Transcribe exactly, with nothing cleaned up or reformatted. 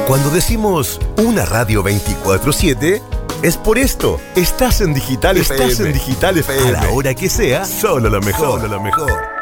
Cuando decimos una radio veinticuatro siete, es por esto. Estás en Digital Estás F M. en Digital F M. A la hora que sea, solo lo mejor. Solo lo mejor.